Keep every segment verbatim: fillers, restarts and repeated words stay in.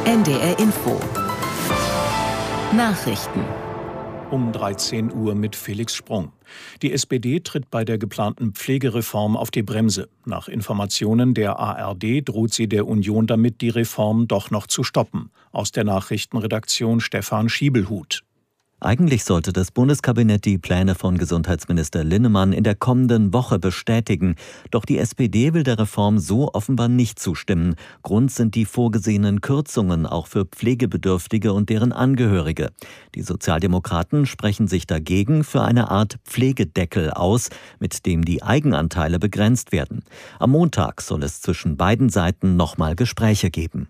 N D R Info. Nachrichten. Um dreizehn Uhr mit Felix Sprung. Die S P D tritt bei der geplanten Pflegereform auf die Bremse. Nach Informationen der A R D droht sie der Union damit, die Reform doch noch zu stoppen. Aus der Nachrichtenredaktion Stefan Schiebelhut. Eigentlich sollte das Bundeskabinett die Pläne von Gesundheitsminister Linnemann in der kommenden Woche bestätigen. Doch die S P D will der Reform so offenbar nicht zustimmen. Grund sind die vorgesehenen Kürzungen auch für Pflegebedürftige und deren Angehörige. Die Sozialdemokraten sprechen sich dagegen für eine Art Pflegedeckel aus, mit dem die Eigenanteile begrenzt werden. Am Montag soll es zwischen beiden Seiten nochmal Gespräche geben.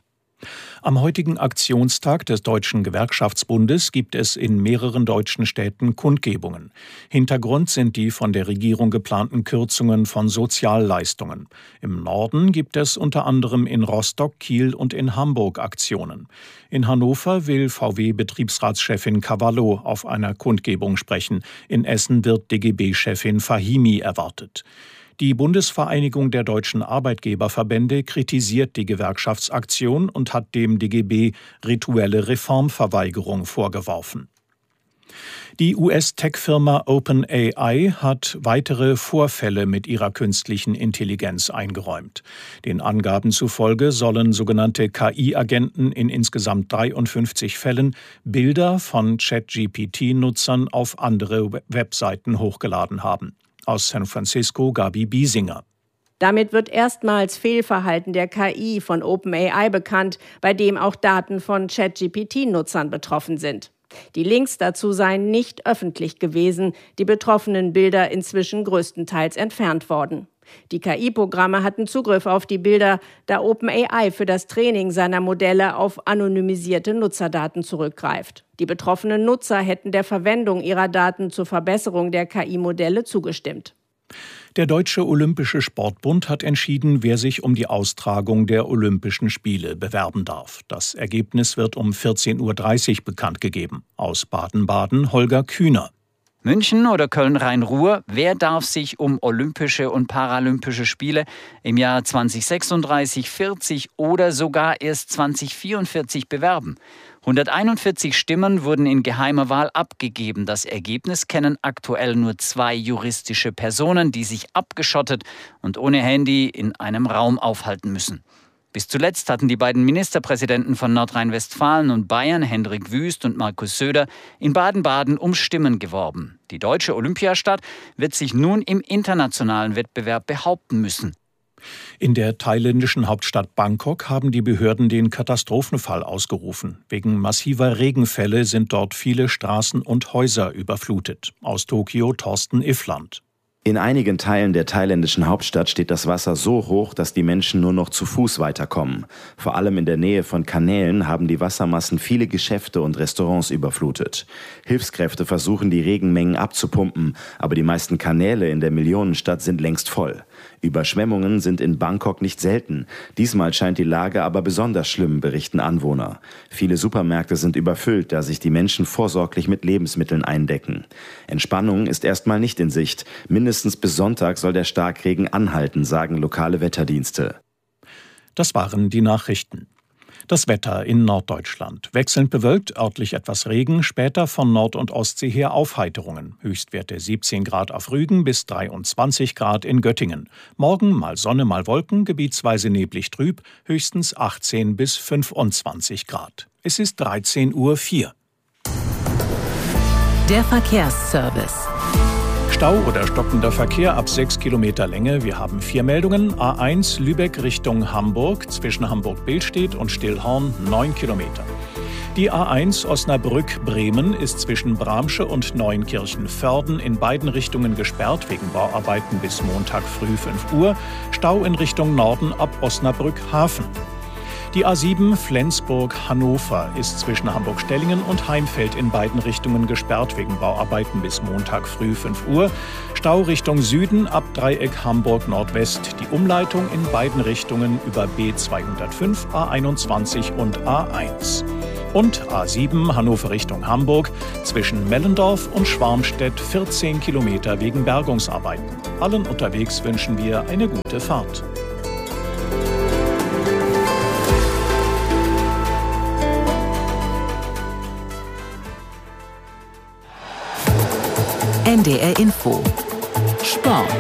Am heutigen Aktionstag des Deutschen Gewerkschaftsbundes gibt es in mehreren deutschen Städten Kundgebungen. Hintergrund sind die von der Regierung geplanten Kürzungen von Sozialleistungen. Im Norden gibt es unter anderem in Rostock, Kiel und in Hamburg Aktionen. In Hannover will V W-Betriebsratschefin Cavallo auf einer Kundgebung sprechen. In Essen wird D G B-Chefin Fahimi erwartet. Die Bundesvereinigung der deutschen Arbeitgeberverbände kritisiert die Gewerkschaftsaktion und hat dem D G B rituelle Reformverweigerung vorgeworfen. Die U S-Tech-Firma OpenAI hat weitere Vorfälle mit ihrer künstlichen Intelligenz eingeräumt. Den Angaben zufolge sollen sogenannte K I-Agenten in insgesamt dreiundfünfzig Fällen Bilder von ChatGPT-Nutzern auf andere Webseiten hochgeladen haben. Aus San Francisco Gabi Biesinger. Damit wird erstmals Fehlverhalten der K I von OpenAI bekannt, bei dem auch Daten von ChatGPT-Nutzern betroffen sind. Die Links dazu seien nicht öffentlich gewesen, die betroffenen Bilder inzwischen größtenteils entfernt worden. Die K I-Programme hatten Zugriff auf die Bilder, da OpenAI für das Training seiner Modelle auf anonymisierte Nutzerdaten zurückgreift. Die betroffenen Nutzer hätten der Verwendung ihrer Daten zur Verbesserung der K I-Modelle zugestimmt. Der Deutsche Olympische Sportbund hat entschieden, wer sich um die Austragung der Olympischen Spiele bewerben darf. Das Ergebnis wird um vierzehn Uhr dreißig bekannt gegeben. Aus Baden-Baden Holger Kühner. München oder Köln-Rhein-Ruhr, wer darf sich um Olympische und Paralympische Spiele im Jahr zwanzig sechsunddreißig, vierzig oder sogar erst zwanzig vierundvierzig bewerben? hunderteinundvierzig Stimmen wurden in geheimer Wahl abgegeben. Das Ergebnis kennen aktuell nur zwei juristische Personen, die sich abgeschottet und ohne Handy in einem Raum aufhalten müssen. Bis zuletzt hatten die beiden Ministerpräsidenten von Nordrhein-Westfalen und Bayern, Hendrik Wüst und Markus Söder, in Baden-Baden um Stimmen geworben. Die deutsche Olympiastadt wird sich nun im internationalen Wettbewerb behaupten müssen. In der thailändischen Hauptstadt Bangkok haben die Behörden den Katastrophenfall ausgerufen. Wegen massiver Regenfälle sind dort viele Straßen und Häuser überflutet. Aus Tokio Thorsten Iffland. In einigen Teilen der thailändischen Hauptstadt steht das Wasser so hoch, dass die Menschen nur noch zu Fuß weiterkommen. Vor allem in der Nähe von Kanälen haben die Wassermassen viele Geschäfte und Restaurants überflutet. Hilfskräfte versuchen, die Regenmengen abzupumpen, aber die meisten Kanäle in der Millionenstadt sind längst voll. Überschwemmungen sind in Bangkok nicht selten. Diesmal scheint die Lage aber besonders schlimm, berichten Anwohner. Viele Supermärkte sind überfüllt, da sich die Menschen vorsorglich mit Lebensmitteln eindecken. Entspannung ist erstmal nicht in Sicht. Mindestens bis Sonntag soll der Starkregen anhalten, sagen lokale Wetterdienste. Das waren die Nachrichten. Das Wetter in Norddeutschland. Wechselnd bewölkt, örtlich etwas Regen, später von Nord- und Ostsee her Aufheiterungen. Höchstwerte siebzehn Grad auf Rügen bis dreiundzwanzig Grad in Göttingen. Morgen mal Sonne, mal Wolken, gebietsweise neblig trüb, höchstens achtzehn bis fünfundzwanzig Grad. Es ist dreizehn Uhr vier. Der Verkehrsservice. Stau oder stockender Verkehr ab sechs Kilometer Länge. Wir haben vier Meldungen. A eins Lübeck Richtung Hamburg, zwischen Hamburg-Billstedt und Stillhorn neun Kilometer. Die A eins Osnabrück-Bremen ist zwischen Bramsche und Neunkirchen-Vörden in beiden Richtungen gesperrt, wegen Bauarbeiten bis Montag früh fünf Uhr. Stau in Richtung Norden ab Osnabrück-Hafen. Die A sieben Flensburg-Hannover ist zwischen Hamburg-Stellingen und Heimfeld in beiden Richtungen gesperrt wegen Bauarbeiten bis Montag früh fünf Uhr. Stau Richtung Süden ab Dreieck Hamburg-Nordwest. Die Umleitung in beiden Richtungen über B zweihundertfünf, A einundzwanzig und A eins. Und A sieben Hannover Richtung Hamburg zwischen Mellendorf und Schwarmstedt vierzehn Kilometer wegen Bergungsarbeiten. Allen unterwegs wünschen wir eine gute Fahrt. N D R Info Sport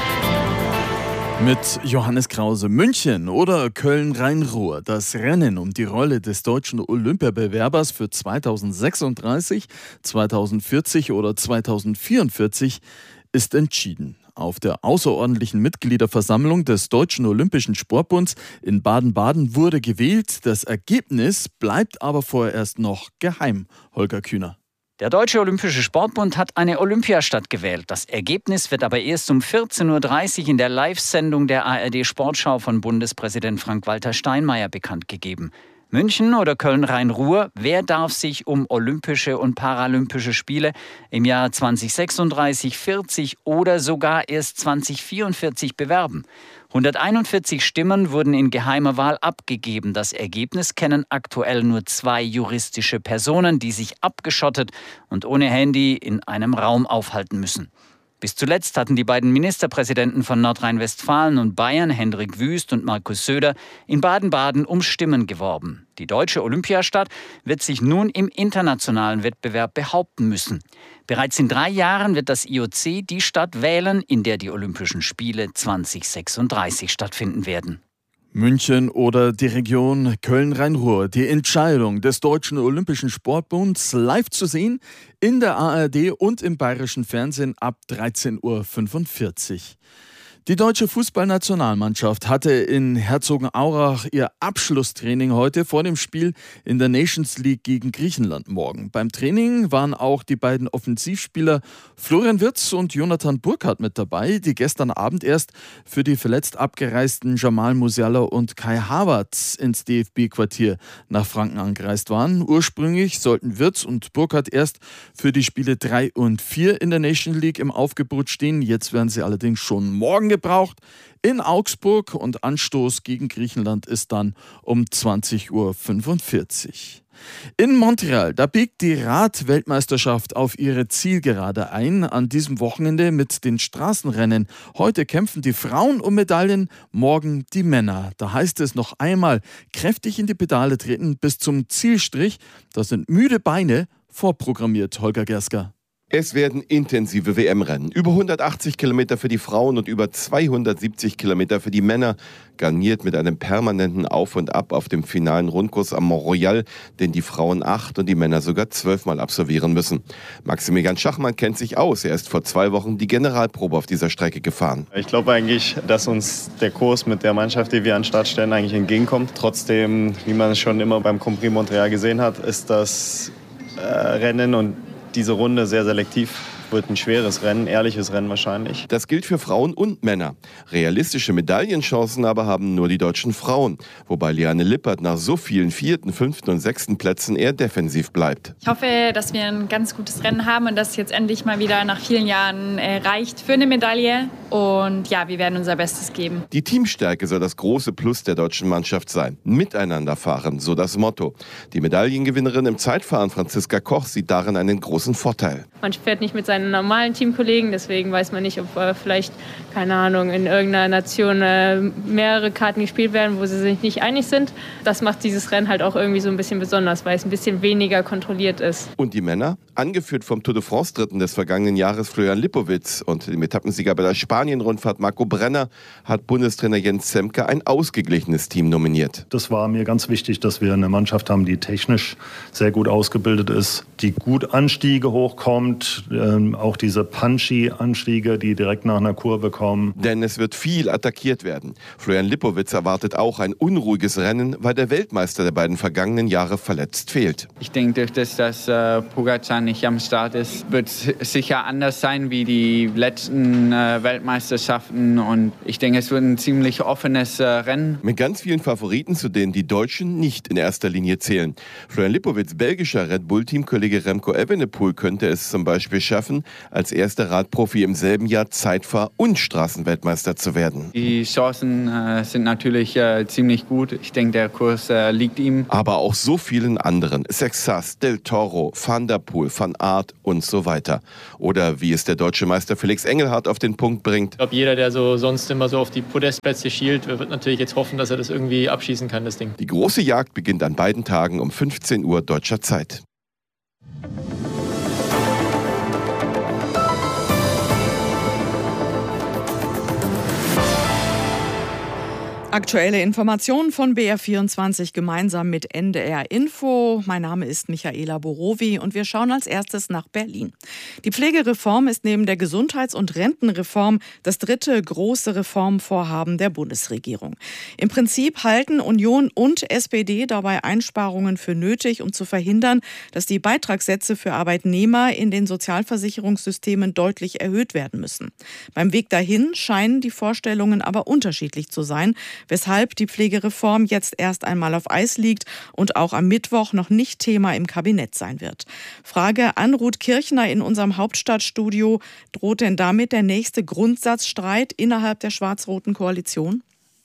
mit Johannes Krause. München oder Köln-Rhein-Ruhr. Das Rennen um die Rolle des deutschen Olympiabewerbers für zweitausendsechsunddreißig, zweitausendvierzig oder zweitausendvierundvierzig ist entschieden. Auf der außerordentlichen Mitgliederversammlung des Deutschen Olympischen Sportbunds in Baden-Baden wurde gewählt. Das Ergebnis bleibt aber vorerst noch geheim. Holger Kühner. Der Deutsche Olympische Sportbund hat eine Olympiastadt gewählt. Das Ergebnis wird aber erst um vierzehn Uhr dreißig in der Live-Sendung der A R D-Sportschau von Bundespräsident Frank-Walter Steinmeier bekannt gegeben. München oder Köln-Rhein-Ruhr, wer darf sich um Olympische und Paralympische Spiele im Jahr zweitausendsechsunddreißig, vierzig oder sogar erst zweitausendvierundvierzig bewerben? hunderteinundvierzig Stimmen wurden in geheimer Wahl abgegeben. Das Ergebnis kennen aktuell nur zwei juristische Personen, die sich abgeschottet und ohne Handy in einem Raum aufhalten müssen. Bis zuletzt hatten die beiden Ministerpräsidenten von Nordrhein-Westfalen und Bayern, Hendrik Wüst und Markus Söder, in Baden-Baden um Stimmen geworben. Die deutsche Olympiastadt wird sich nun im internationalen Wettbewerb behaupten müssen. Bereits in drei Jahren wird das I O C die Stadt wählen, in der die Olympischen Spiele zweitausendsechsunddreißig stattfinden werden. München oder die Region Köln-Rhein-Ruhr. Die Entscheidung des Deutschen Olympischen Sportbunds live zu sehen in der A R D und im bayerischen Fernsehen ab dreizehn Uhr fünfundvierzig. Die deutsche Fußballnationalmannschaft hatte in Herzogenaurach ihr Abschlusstraining heute vor dem Spiel in der Nations League gegen Griechenland morgen. Beim Training waren auch die beiden Offensivspieler Florian Wirtz und Jonathan Burkhardt mit dabei, die gestern Abend erst für die verletzt abgereisten Jamal Musiala und Kai Havertz ins D F B-Quartier nach Franken angereist waren. Ursprünglich sollten Wirtz und Burkhardt erst für die Spiele drei und vier in der Nations League im Aufgebot stehen. Jetzt werden sie allerdings schon morgen gebraucht in Augsburg und Anstoß gegen Griechenland ist dann um zwanzig Uhr fünfundvierzig. In Montreal, da biegt die Rad-Weltmeisterschaft auf ihre Zielgerade ein. An diesem Wochenende mit den Straßenrennen. Heute kämpfen die Frauen um Medaillen, morgen die Männer. Da heißt es noch einmal kräftig in die Pedale treten bis zum Zielstrich. Da sind müde Beine vorprogrammiert, Holger Gersker. Es werden intensive W M-Rennen. Über hundertachtzig Kilometer für die Frauen und über zweihundertsiebzig Kilometer für die Männer. Garniert mit einem permanenten Auf und Ab auf dem finalen Rundkurs am Mont Royal, den die Frauen acht und die Männer sogar zwölfmal absolvieren müssen. Maximilian Schachmann kennt sich aus. Er ist vor zwei Wochen die Generalprobe auf dieser Strecke gefahren. Ich glaube eigentlich, dass uns der Kurs mit der Mannschaft, die wir an den Start stellen, eigentlich entgegenkommt. Trotzdem, wie man es schon immer beim Grand Prix Montreal gesehen hat, ist das äh, Rennen und diese Runde sehr selektiv. Wird ein schweres Rennen, ehrliches Rennen wahrscheinlich. Das gilt für Frauen und Männer. Realistische Medaillenchancen aber haben nur die deutschen Frauen. Wobei Liane Lippert nach so vielen vierten, fünften und sechsten Plätzen eher defensiv bleibt. Ich hoffe, dass wir ein ganz gutes Rennen haben und dass es jetzt endlich mal wieder nach vielen Jahren äh, reicht für eine Medaille. Und ja, wir werden unser Bestes geben. Die Teamstärke soll das große Plus der deutschen Mannschaft sein. Miteinander fahren, so das Motto. Die Medaillengewinnerin im Zeitfahren Franziska Koch sieht darin einen großen Vorteil. Man fährt nicht mit seinen normalen Teamkollegen, deswegen weiß man nicht, ob äh, vielleicht, keine Ahnung, in irgendeiner Nation äh, mehrere Karten gespielt werden, wo sie sich nicht einig sind. Das macht dieses Rennen halt auch irgendwie so ein bisschen besonders, weil es ein bisschen weniger kontrolliert ist. Und die Männer? Angeführt vom Tour de France-Dritten des vergangenen Jahres Florian Lipowitz und dem Etappensieger bei der Spanien-Rundfahrt Marco Brenner hat Bundestrainer Jens Zemke ein ausgeglichenes Team nominiert. Das war mir ganz wichtig, dass wir eine Mannschaft haben, die technisch sehr gut ausgebildet ist, die gut Anstiege hochkommt, ähm, auch diese punchy Anstiege, die direkt nach einer Kurve kommen. Denn es wird viel attackiert werden. Florian Lipowitz erwartet auch ein unruhiges Rennen, weil der Weltmeister der beiden vergangenen Jahre verletzt fehlt. Ich denke, dass das äh, Pogacar nicht am Start ist, wird sicher anders sein wie die letzten äh, Weltmeisterschaften und ich denke, es wird ein ziemlich offenes äh, Rennen. Mit ganz vielen Favoriten, zu denen die Deutschen nicht in erster Linie zählen. Florian Lipowitz, belgischer Red Bull-Teamkollege Remco Evenepoel könnte es zum Beispiel schaffen, als erster Radprofi im selben Jahr Zeitfahr- und Straßenweltmeister zu werden. Die Chancen äh, sind natürlich äh, ziemlich gut. Ich denke, der Kurs äh, liegt ihm. Aber auch so vielen anderen. Sexas, Del Toro, Van der Poel, Van Aert und so weiter. Oder wie es der deutsche Meister Felix Engelhardt auf den Punkt bringt. Ich glaube, jeder, der so sonst immer so auf die Podestplätze schielt, wird natürlich jetzt hoffen, dass er das irgendwie abschießen kann, das Ding. Die große Jagd beginnt an beiden Tagen um fünfzehn Uhr deutscher Zeit. Aktuelle Informationen von B R vierundzwanzig gemeinsam mit N D R Info. Mein Name ist Michaela Borowi und wir schauen als erstes nach Berlin. Die Pflegereform ist neben der Gesundheits- und Rentenreform das dritte große Reformvorhaben der Bundesregierung. Im Prinzip halten Union und S P D dabei Einsparungen für nötig, um zu verhindern, dass die Beitragssätze für Arbeitnehmer in den Sozialversicherungssystemen deutlich erhöht werden müssen. Beim Weg dahin scheinen die Vorstellungen aber unterschiedlich zu sein, weshalb die Pflegereform jetzt erst einmal auf Eis liegt und auch am Mittwoch noch nicht Thema im Kabinett sein wird. Frage an Ruth Kirchner in unserem Hauptstadtstudio: Droht denn damit der nächste Grundsatzstreit innerhalb der schwarz-roten Koalition?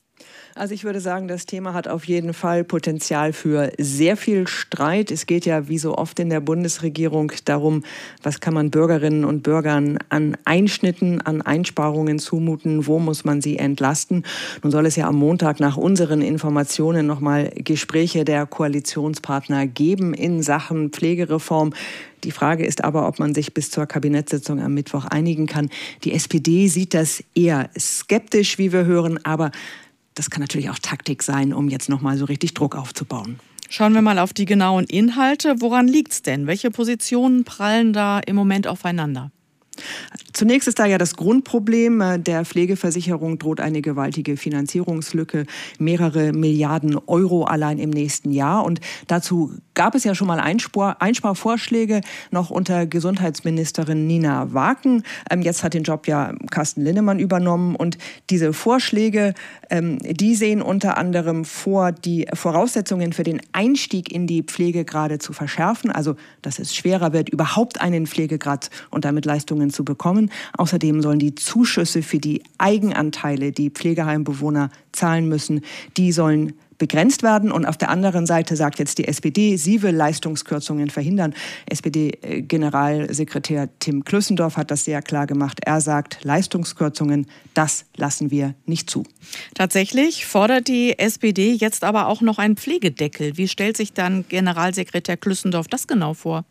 Also ich würde sagen, das Thema hat auf jeden Fall Potenzial für sehr viel Streit. Es geht ja wie so oft in der Bundesregierung darum, was kann man Bürgerinnen und Bürgern an Einschnitten, an Einsparungen zumuten, wo muss man sie entlasten. Nun soll es ja am Montag nach unseren Informationen nochmal Gespräche der Koalitionspartner geben in Sachen Pflegereform. Die Frage ist aber, ob man sich bis zur Kabinettssitzung am Mittwoch einigen kann. Die S P D sieht das eher skeptisch, wie wir hören, aber das kann natürlich auch Taktik sein, um jetzt nochmal so richtig Druck aufzubauen. Schauen wir mal auf die genauen Inhalte. Woran liegt's denn? Welche Positionen prallen da im Moment aufeinander? Zunächst ist da ja das Grundproblem. Der Pflegeversicherung droht eine gewaltige Finanzierungslücke, mehrere Milliarden Euro allein im nächsten Jahr. Und dazu gab es ja schon mal Einspar- Einsparvorschläge noch unter Gesundheitsministerin Nina Waken. Jetzt hat den Job ja Carsten Linnemann übernommen. Und diese Vorschläge, die sehen unter anderem vor, die Voraussetzungen für den Einstieg in die Pflegegrade zu verschärfen. Also, dass es schwerer wird, überhaupt einen Pflegegrad und damit Leistungen zu bekommen. Außerdem sollen die Zuschüsse für die Eigenanteile, die Pflegeheimbewohner zahlen müssen, die sollen begrenzt werden. Und auf der anderen Seite sagt jetzt die S P D, sie will Leistungskürzungen verhindern. S P D-Generalsekretär Tim Klüssendorf hat das sehr klar gemacht. Er sagt, Leistungskürzungen, das lassen wir nicht zu. Tatsächlich fordert die S P D jetzt aber auch noch einen Pflegedeckel. Wie stellt sich dann Generalsekretär Klüssendorf das genau vor?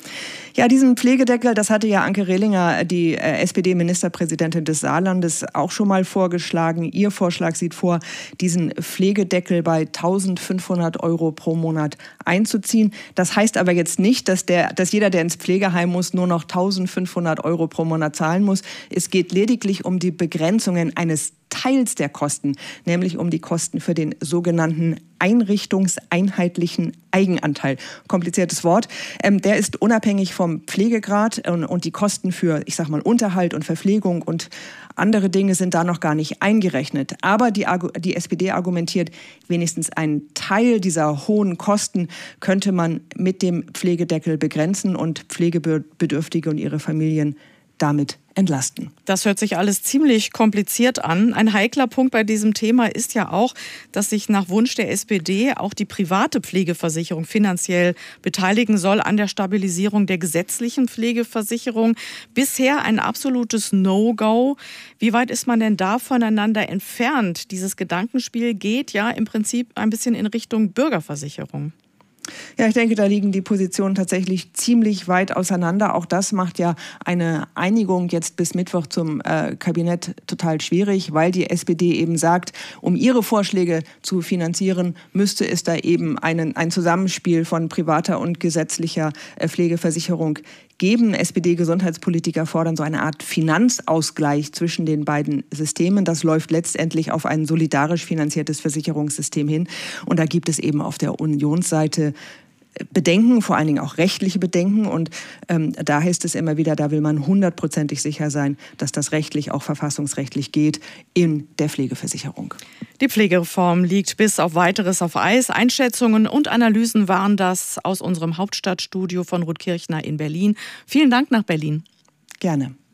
Ja, diesen Pflegedeckel, das hatte ja Anke Rehlinger, die äh, S P D-Ministerpräsidentin des Saarlandes, auch schon mal vorgeschlagen. Ihr Vorschlag sieht vor, diesen Pflegedeckel bei eintausendfünfhundert Euro pro Monat einzuziehen. Das heißt aber jetzt nicht, dass, der, dass jeder, der ins Pflegeheim muss, nur noch eintausendfünfhundert Euro pro Monat zahlen muss. Es geht lediglich um die Begrenzungen eines Teils der Kosten, nämlich um die Kosten für den sogenannten einrichtungseinheitlichen Eigenanteil. Kompliziertes Wort. Ähm, der ist unabhängig vom Pflegegrad und, und die Kosten für, ich sag mal, Unterhalt und Verpflegung und andere Dinge sind da noch gar nicht eingerechnet. Aber die, die S P D argumentiert, wenigstens einen Teil dieser hohen Kosten könnte man mit dem Pflegedeckel begrenzen und Pflegebedürftige und ihre Familien damit entlasten. Das hört sich alles ziemlich kompliziert an. Ein heikler Punkt bei diesem Thema ist ja auch, dass sich nach Wunsch der S P D auch die private Pflegeversicherung finanziell beteiligen soll an der Stabilisierung der gesetzlichen Pflegeversicherung. Bisher ein absolutes No-Go. Wie weit ist man denn da voneinander entfernt? Dieses Gedankenspiel geht ja im Prinzip ein bisschen in Richtung Bürgerversicherung. Ja, ich denke, da liegen die Positionen tatsächlich ziemlich weit auseinander. Auch das macht ja eine Einigung jetzt bis Mittwoch zum äh, Kabinett total schwierig, weil die S P D eben sagt, um ihre Vorschläge zu finanzieren, müsste es da eben einen, ein Zusammenspiel von privater und gesetzlicher äh, Pflegeversicherung geben. S P D-Gesundheitspolitiker fordern so eine Art Finanzausgleich zwischen den beiden Systemen. Das läuft letztendlich auf ein solidarisch finanziertes Versicherungssystem hin. Und da gibt es eben auf der Unionsseite Bedenken, vor allen Dingen auch rechtliche Bedenken. Und ähm, da heißt es immer wieder, da will man hundertprozentig sicher sein, dass das rechtlich, auch verfassungsrechtlich geht in der Pflegeversicherung. Die Pflegereform liegt bis auf Weiteres auf Eis. Einschätzungen und Analysen waren das aus unserem Hauptstadtstudio von Ruth Kirchner in Berlin. Vielen Dank nach Berlin. Gerne.